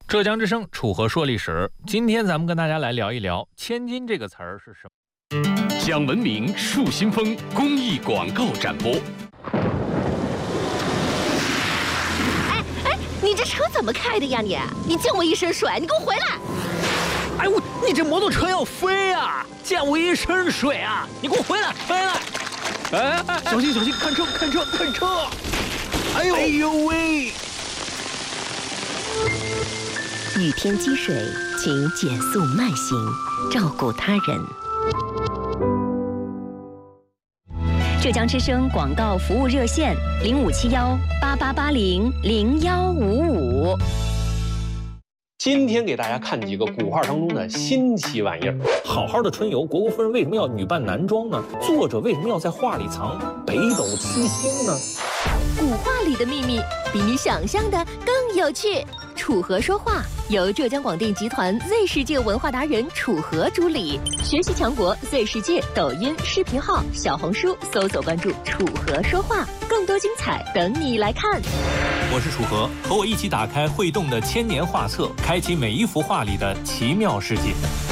浙江之声楚河说历史，今天咱们跟大家来聊一聊“千金”这个词儿是什么。 讲文明树新风公益广告展播。 你这车怎么开的呀你溅我一身水，你给我回来！ 哎呦，你这摩托车要飞啊！溅我一身水啊！你给我回来！哎，小心，看车！哎呦喂！ 雨天积水，请减速慢行，照顾他人。 浙江之声广告服务热线：057188800155。 今天给大家看几个古画当中的新奇玩意儿。 好好的春游，虢国夫人为什么要女扮男装呢？作者为什么要在画里藏北斗七星呢？ 古画里的秘密比你想象的更有趣。楚河说话由浙江广电集团 Z 世界文化达人楚河主理，学习强国 Z 世界抖音视频号、小红书搜索关注楚河说话，更多精彩等你来看。 我是楚河，和我一起打开会动的千年画册，开启每一幅画里的奇妙世界。